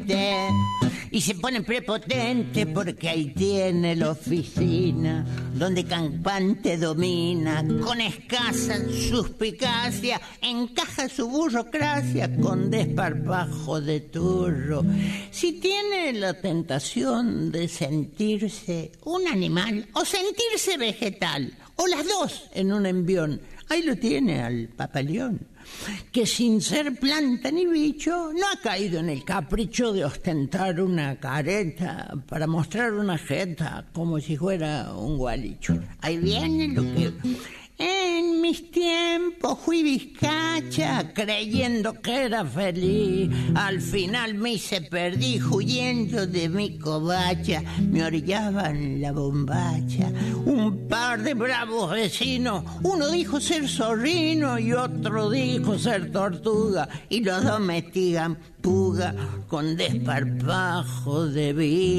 gente y se pone prepotente porque ahí tiene la oficina donde campante domina con escasa suspicacia, encaja su burocracia con desparpajo de turro. Si tiene la tentación de sentirse un animal o sentirse vegetal o las dos en un envión, ahí lo tiene al papaleón, que sin ser planta ni bicho no ha caído en el capricho de ostentar una careta para mostrar una jeta como si fuera un gualicho. Ahí viene lo que... En mis tiempos fui vizcacha creyendo que era feliz. Al final me hice perdí huyendo de mi covacha. Me orillaban la bombacha un par de bravos vecinos. Uno dijo ser zorrino y otro dijo ser tortuga. Y los dos me tigan puga con desparpajo de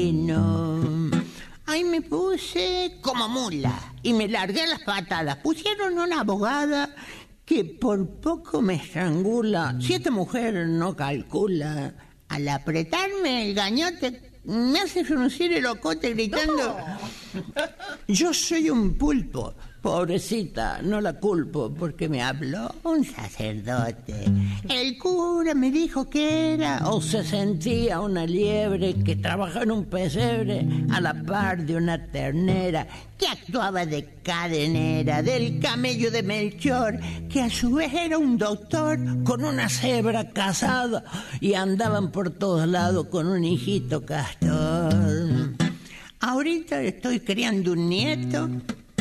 vino. Ahí me puse como mula y me largué a las patadas. Pusieron una abogada que por poco me estrangula. Si esta mujer no calcula, al apretarme el gañote me hace fruncir el ocote gritando: ¡No! Yo soy un pulpo. Pobrecita, no la culpo porque me habló un sacerdote. El cura me dijo que era o se sentía una liebre que trabajaba en un pesebre a la par de una ternera que actuaba de cadenera del camello de Melchor, que a su vez era un doctor con una cebra casada y andaban por todos lados con un hijito castor. Ahorita estoy criando un nieto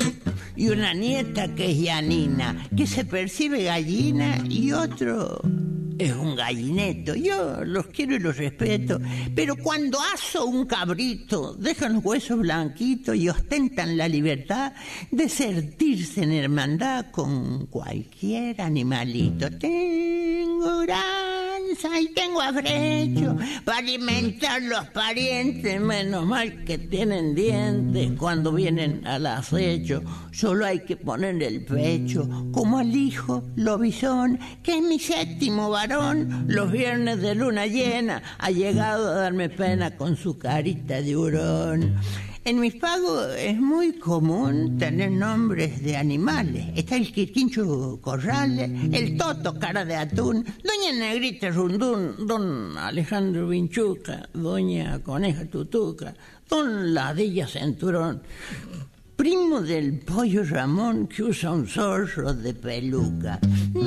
y una nieta que es Yanina, que se percibe gallina, y otro es un gallineto. Yo los quiero y los respeto, pero cuando aso un cabrito, dejan los huesos blanquitos y ostentan la libertad de sentirse en hermandad con cualquier animalito. Tengo granza y tengo afrecho para alimentar los parientes, menos mal que tienen dientes cuando vienen al acecho. Solo hay que poner el pecho, como al hijo lobizón, que es mi séptimo varón. Los viernes de luna llena ha llegado a darme pena con su carita de hurón. En mis pagos es muy común tener nombres de animales. Está el Quirquincho Corrales, el Toto Cara de Atún, Doña Negrita Rundún, Don Alejandro Vinchuca, Doña Coneja Tutuca, Don Ladilla Centurón, primo del Pollo Ramón que usa un zorro de peluca.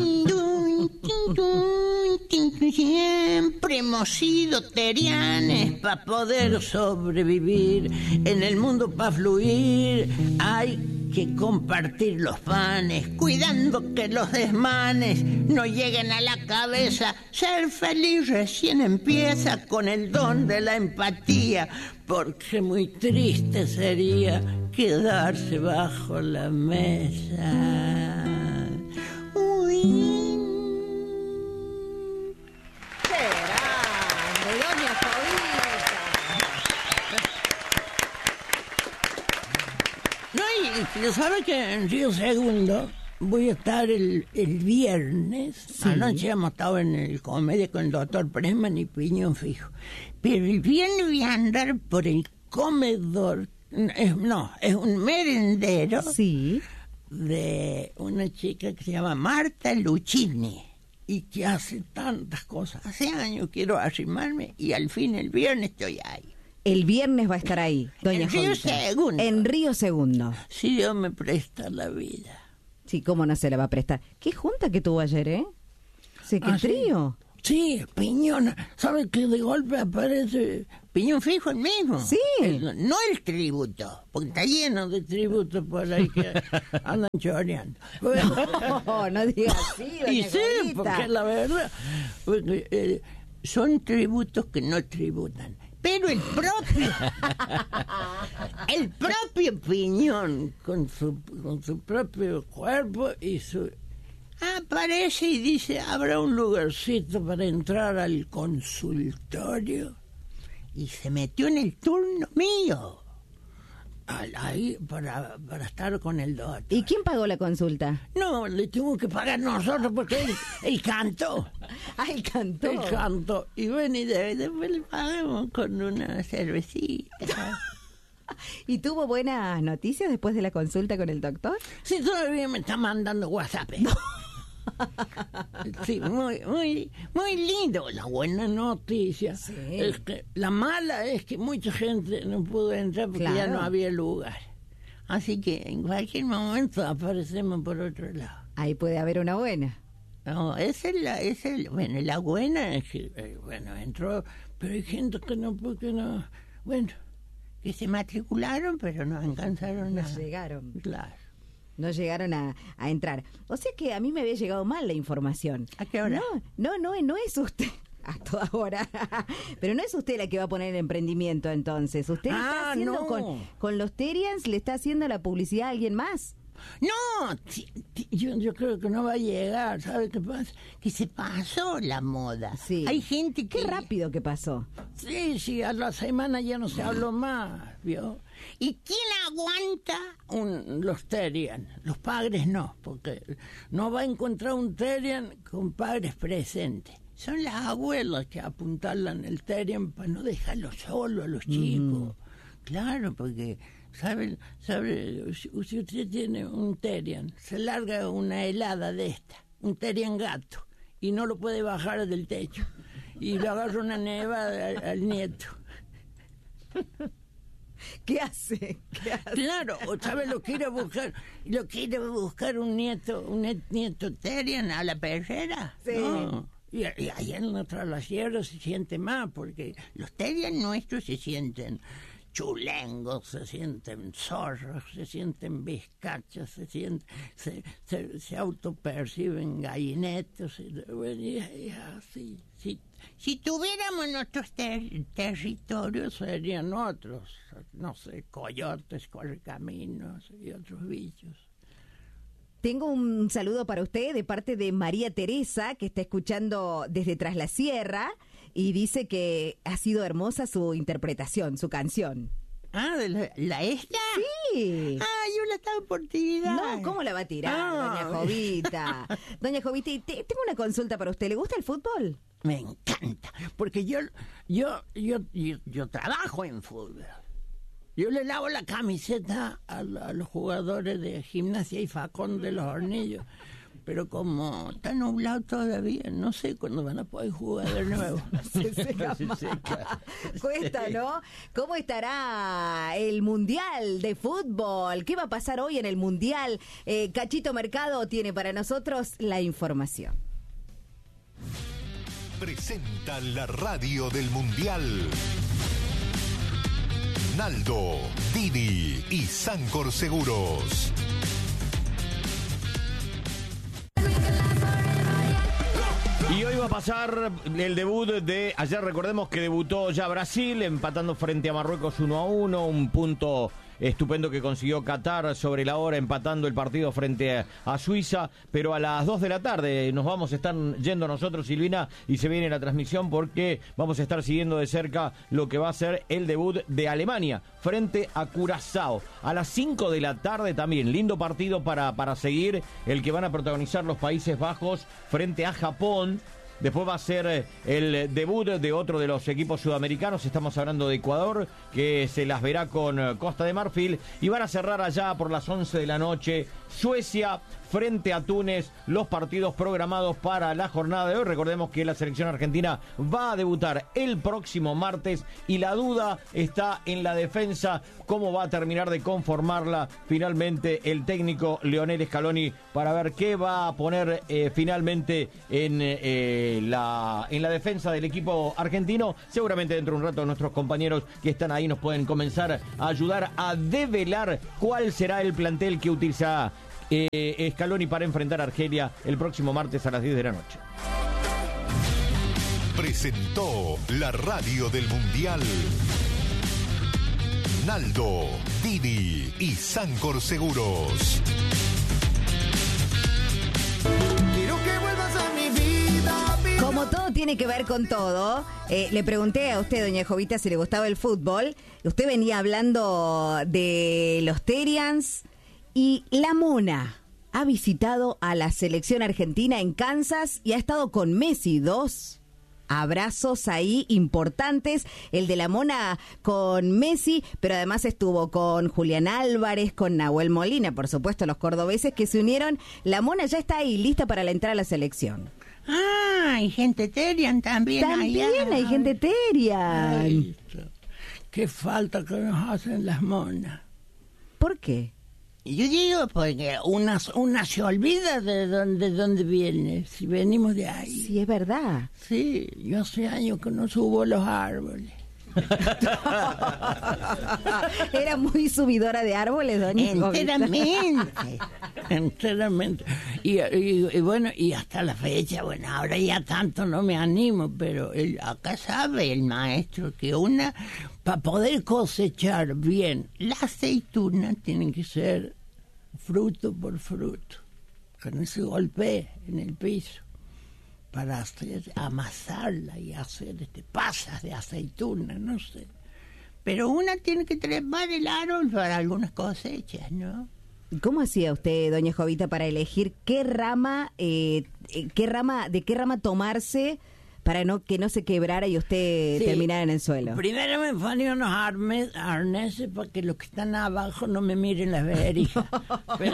Siempre hemos sido terianes para poder sobrevivir. En el mundo para fluir hay que compartir los panes, cuidando que los desmanes no lleguen a la cabeza. Ser feliz recién empieza con el don de la empatía, porque muy triste sería quedarse bajo la mesa. Uy. ¿Lo sabe que en Río Segundo voy a estar el viernes? Sí. Anoche hemos estado en el comedia con el doctor Presman y Piñón Fijo. Pero el viernes voy a andar por el comedor. Es un merendero. Sí. De una chica que se llama Marta Luchini y que hace tantas cosas. Hace años quiero arrimarme y al fin el viernes estoy ahí. El viernes va a estar ahí, doña Junta. En Río Segundo. En Río Segundo. Si Dios me presta la vida. Sí, ¿cómo no se la va a prestar? ¿Qué junta que tuvo ayer, eh? ¿Sí, qué trío? Sí, Piñón. ¿Sabe que de golpe aparece Piñón Fijo el mismo? Sí. No el tributo, porque está lleno de tributos por ahí que andan choreando. Bueno, no diga así, doña y sí, Gorita. porque la verdad, son tributos que no tributan. Pero el propio Piñón, con su propio cuerpo y su... aparece y dice, ¿habrá un lugarcito para entrar al consultorio? Y se metió en el turno mío. ahí para estar con el doctor. ¿Y quién pagó la consulta? No, le tuvimos que pagar nosotros porque él cantó. Ah, él cantó. Él cantó. Y bueno, y después le pagamos con una cervecita. ¿Y tuvo buenas noticias después de la consulta con el doctor? Sí, todavía me está mandando WhatsApp. Sí, muy lindo. La buena noticia. Sí. Es que la mala es que mucha gente no pudo entrar porque ya no había lugar. Así que en cualquier momento aparecemos por otro lado. Ahí puede haber una buena. No, bueno, la buena es que, entró, pero hay gente que no, que se matricularon, pero no alcanzaron No nada. llegaron. Claro. No llegaron a entrar. O sea que a mí me había llegado mal la información. ¿A qué hora? No es usted. A toda hora. Pero no es usted la que va a poner el emprendimiento entonces. Usted está haciendo con los Terians, le está haciendo la publicidad a alguien más. No, yo creo que no va a llegar. ¿Sabe qué pasa? Que se pasó la moda. Sí. Hay gente que... Qué rápido que pasó. Sí, a la semana ya no se habló más, ¿vio? ¿Y quién aguanta los Terian? Los padres no, porque no va a encontrar un Terian con padres presentes. Son las abuelas que apuntalan el Terian para no dejarlo solo a los chicos. Claro, porque... ¿Sabe? Si usted tiene un Terian, se larga una helada de esta, un Terian gato, y no lo puede bajar del techo, y le agarra una nevada al nieto. ¿Qué hace? Claro, ¿sabe lo que ir a buscar? ¿Lo que ir a buscar un nieto Terian a la perrera? Sí. No. Y allá en la sierra se siente más, porque los Terian nuestros se sienten chulengos, se sienten zorros, se sienten bizcachos, se autoperciben gallinetos, y así. Si tuviéramos nuestros territorios serían otros, no sé, coyotes, correcaminos y otros bichos. Tengo un saludo para usted de parte de María Teresa, que está escuchando desde Tras la Sierra, y dice que ha sido hermosa su interpretación, su canción. Ah, ¿la esta? Sí. Ah, yo la estaba por tirar. No, ¿cómo la va a tirar, doña Jovita? Doña Jovita, tengo una consulta para usted. ¿Le gusta el fútbol? Me encanta, porque yo trabajo en fútbol. Yo le lavo la camiseta a los jugadores de Gimnasia y Facón de los Hornillos, pero como está nublado todavía, no sé cuándo van a poder jugar de nuevo. Se seca más. Cuesta, ¿no? ¿Cómo estará el Mundial de Fútbol? ¿Qué va a pasar hoy en el Mundial? Cachito Mercado tiene para nosotros la información. Presenta la radio del Mundial. Naldo, Dini y Sancor Seguros. Y hoy va a pasar el debut de... Ayer recordemos que debutó ya Brasil, empatando frente a Marruecos 1-1, un punto estupendo que consiguió Qatar sobre la hora, empatando el partido frente a Suiza, pero a las 2 de la tarde nos vamos a estar yendo nosotros, Silvina, y se viene la transmisión porque vamos a estar siguiendo de cerca lo que va a ser el debut de Alemania frente a Curazao. A las 5 de la tarde también, lindo partido para seguir, el que van a protagonizar los Países Bajos frente a Japón. Después va a ser el debut de otro de los equipos sudamericanos. Estamos hablando de Ecuador, que se las verá con Costa de Marfil. Y van a cerrar allá por las 11 de la noche Suecia frente a Túnez, los partidos programados para la jornada de hoy. Recordemos que la selección argentina va a debutar el próximo martes y la duda está en la defensa, cómo va a terminar de conformarla finalmente el técnico Lionel Scaloni para ver qué va a poner finalmente en la defensa del equipo argentino. Seguramente dentro de un rato nuestros compañeros que están ahí nos pueden comenzar a ayudar a develar cuál será el plantel que utilizará Scaloni para enfrentar a Argelia el próximo martes a las 10 de la noche. Presentó la radio del Mundial. Naldo, Dini y Sancor Seguros. Como como todo tiene que ver con todo, le pregunté a usted, doña Jovita, si le gustaba el fútbol. Usted venía hablando de los Terians y la Mona ha visitado a la selección argentina en Kansas y ha estado con Messi. 2 abrazos ahí importantes, el de la Mona con Messi, pero además estuvo con Julián Álvarez, con Nahuel Molina, por supuesto los cordobeses que se unieron. La Mona ya está ahí lista para la entrada a la selección. Ah, hay gente Terian también allá. También hay gente Terian. Ay, qué falta que nos hacen las monas. ¿Por qué? Yo digo porque una se olvida de dónde viene, si venimos de ahí. Sí, es verdad. Sí, yo hace años que no subo a los árboles. Era muy subidora de árboles, doña Jovita. Enteramente. Y bueno, y hasta la fecha, bueno, ahora ya tanto no me animo, pero acá sabe el maestro que para poder cosechar bien la aceituna, tiene que ser fruto por fruto, que no se golpee en el piso, para amasarla y hacer pasas de aceituna, no sé. Pero una tiene que trepar el árbol para algunas cosechas, ¿no? ¿Cómo hacía usted, doña Jovita, para elegir de qué rama tomarse para que no se quebrara y usted terminara en el suelo? Primero me ponía unos arneses para que los que están abajo no me miren las verijas. Pero...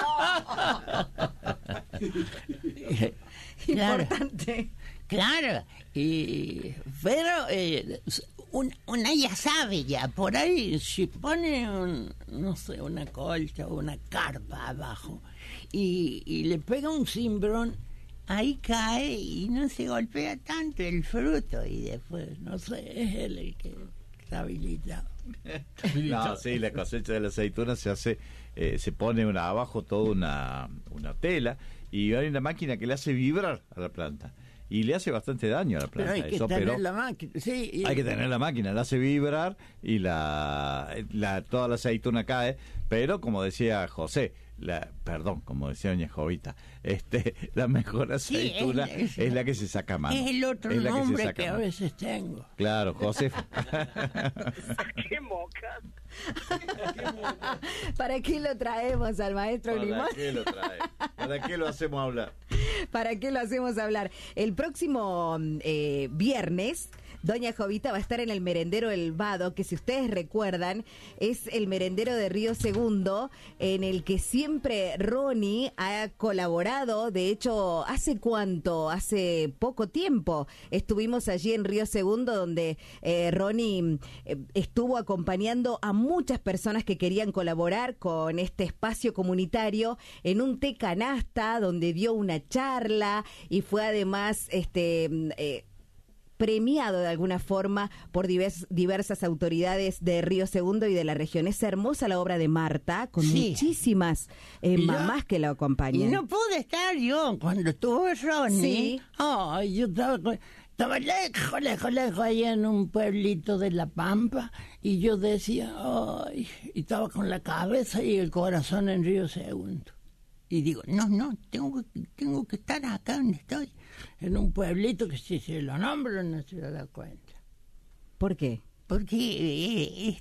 Importante. Claro, pero una ya sabe ya, por ahí si pone no sé, una colcha o una carpa abajo y le pega un cimbrón, ahí cae y no se golpea tanto el fruto y después, no sé, es él el que está habilitado. No, sí, la cosecha de la aceituna se hace, se pone abajo toda una tela y hay una máquina que le hace vibrar a la planta y le hace bastante daño a la planta. Pero hay que tener la máquina, sí. Hay que tener la máquina, la hace vibrar y toda la aceituna cae, pero como decía José, como decía doña Jovita, la mejor aceituna es la que se saca a mano. Es el otro nombre que a veces tengo. Claro, José. ¡Qué mocas! ¿Para qué lo traemos al maestro Limón? ¿Para qué lo traemos? ¿Para qué lo hacemos hablar? ¿Para qué lo hacemos hablar? El próximo viernes, doña Jovita va a estar en el merendero El Vado, que si ustedes recuerdan, es el merendero de Río Segundo, en el que siempre Ronnie ha colaborado. De hecho, ¿hace cuánto? Hace poco tiempo estuvimos allí en Río Segundo, donde Ronnie estuvo acompañando a muchas personas que querían colaborar con este espacio comunitario en un té canasta, donde dio una charla y fue además premiado de alguna forma por diversas autoridades de Río Segundo y de la región. Es hermosa la obra de Marta, con muchísimas mamás que la acompañan. Y no pude estar yo cuando estuvo Ronnie. Sí. Ay, yo estaba lejos, ahí en un pueblito de La Pampa, y yo decía, ay, y estaba con la cabeza y el corazón en Río Segundo. Y digo, no, tengo que estar acá donde estoy, en un pueblito que si se lo nombro no se da cuenta. ¿Por qué? Porque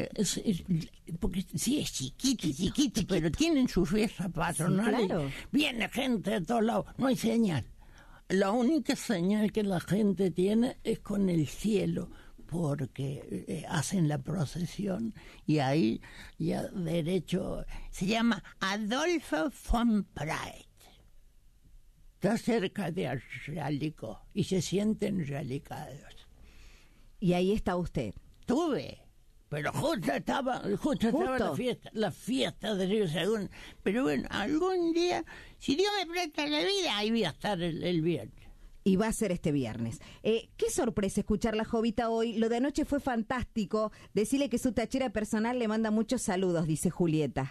porque sí es chiquito, pero tienen su fiesta patronal. Sí, claro. Viene gente de todos lados, no hay señal. La única señal que la gente tiene es con el cielo, porque hacen la procesión y ahí ya derecho se llama Adolfo von Preit. Está cerca de Realicó y se sienten relicados. Y ahí está usted. Tuve, pero justo estaba la fiesta de Río Segundo. Pero bueno, algún día, si Dios me presta la vida, ahí voy a estar el viernes. Y va a ser este viernes. Qué sorpresa escuchar la Jovita hoy. Lo de anoche fue fantástico. Decirle que su tachera personal le manda muchos saludos, dice Julieta.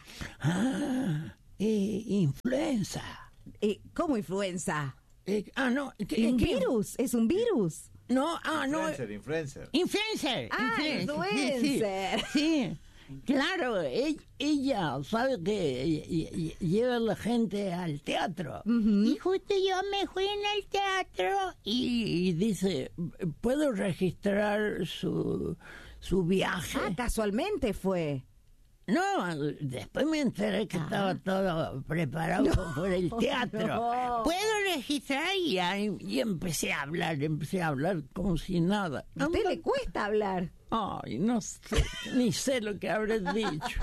Influenza. ¿Cómo influenza? No. ¿Un virus? ¿Es un virus? No, Influencer. Influencer. Influencer. Sí. Claro, ella sabe que lleva a la gente al teatro. Y justo yo me fui en el teatro y dice, ¿puedo registrar su viaje? Ah, casualmente fue. No, después me enteré que estaba todo preparado por el teatro. No. ¿Puedo registrar? Y empecé a hablar como si nada. ¿A usted le cuesta hablar? Ay, no sé, ni sé lo que habré dicho.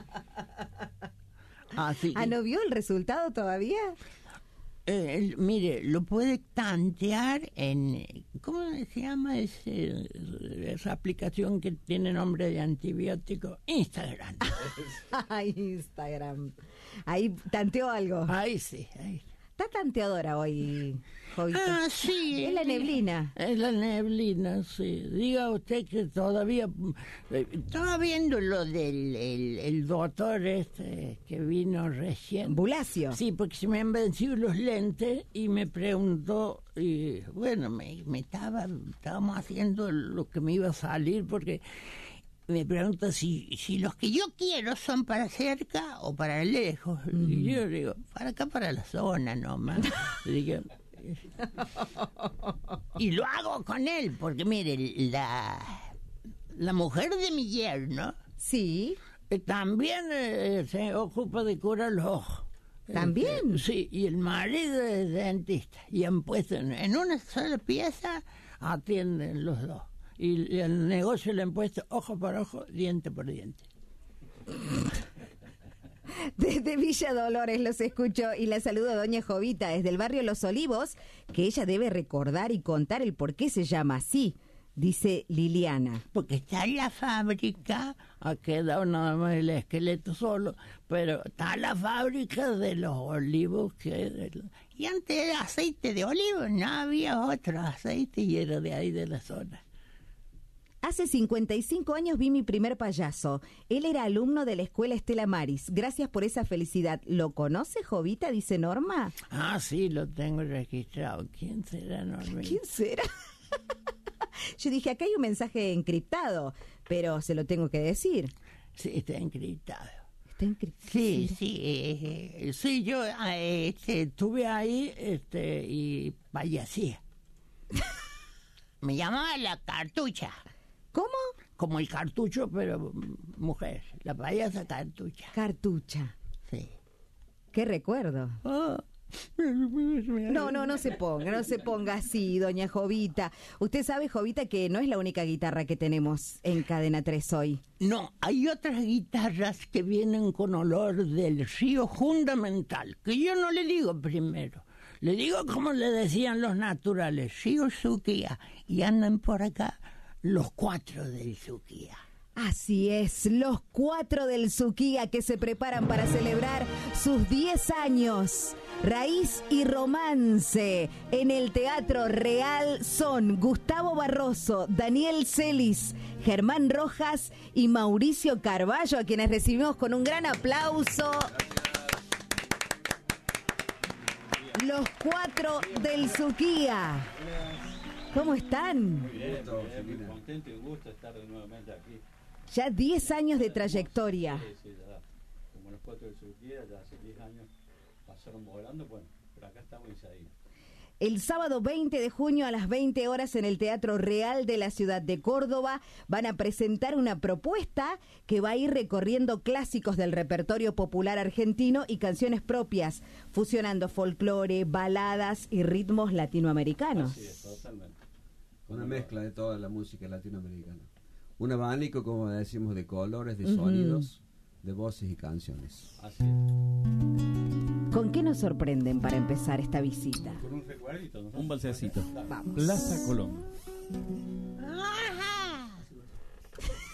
Así que, ¿No vio el resultado todavía? mire, lo puede tantear en... ¿Cómo se llama esa aplicación que tiene nombre de antibiótico? Instagram. Instagram. Ahí tanteó algo. Ahí sí, ahí. Está tanteadora hoy, Jovita. Ah, sí. Es la neblina. Es la neblina, sí. Diga usted que todavía... estaba viendo lo del el doctor que vino recién. Bulacio. Sí, porque se me han vencido los lentes y me preguntó, y bueno, estábamos haciendo lo que me iba a salir porque me pregunta si los que yo quiero son para cerca o para lejos. Y yo digo, para acá, para la zona nomás. Digo, y lo hago con él, porque mire, la mujer de mi yerno Sí. También se ocupa de curar los ojos. ¿También? Sí, y el marido es dentista. Y han puesto en una sola pieza, atienden los dos. Y el negocio le han puesto ojo por ojo, diente por diente. Desde Villa Dolores los escucho y la saludo a doña Jovita desde el barrio Los Olivos, que ella debe recordar y contar el por qué se llama así, dice Liliana. Porque está en la fábrica, ha quedado nada más el esqueleto solo, pero está la fábrica de los olivos. Y antes era aceite de olivo, no había otro aceite y era de ahí de la zona. Hace 55 años vi mi primer payaso. Él era alumno de la escuela Estela Maris. Gracias por esa felicidad. ¿Lo conoce, Jovita? Dice Norma. Ah, sí, lo tengo registrado. ¿Quién será, Norma? ¿Quién será? Yo dije, acá hay un mensaje encriptado, pero se lo tengo que decir. Sí, está encriptado. ¿Está encriptado? Sí, yo estuve ahí y payasía. Me llamaba la cartucha. ¿Cómo? Como el cartucho, pero mujer. La payasa cartucha. Cartucha. Sí. ¿Qué recuerdo? No se ponga así, doña Jovita. Usted sabe, Jovita, que no es la única guitarra que tenemos en Cadena 3 hoy. No, hay otras guitarras que vienen con olor del río fundamental, que yo no le digo primero. Le digo como le decían los naturales, río Suquía, y andan por acá los 4 del Suquía. Así es, los 4 del Suquía que se preparan para celebrar sus 10 años. Raíz y Romance en el Teatro Real son Gustavo Barroso, Daniel Celis, Germán Rojas y Mauricio Carballo, a quienes recibimos con un gran aplauso. Los 4 del Suquía. ¿Cómo están? Muy bien, contento y gusto estar nuevamente aquí. Ya 10 años de trayectoria. Sí, ya, como los 4 del Suquía, ya hace 10 años pasaron volando, bueno, pero acá estamos y seguimos. El sábado 20 de junio a las 20 horas en el Teatro Real de la ciudad de Córdoba van a presentar una propuesta que va a ir recorriendo clásicos del repertorio popular argentino y canciones propias, fusionando folclore, baladas y ritmos latinoamericanos. Así es, totalmente. Una mezcla de toda la música latinoamericana. Un abanico, como decimos, de colores, de sonidos, de voces y canciones. Así es. ¿Con qué nos sorprenden para empezar esta visita? Con un recuerdito, ¿no? Un balsecito. Vamos. Plaza Colón.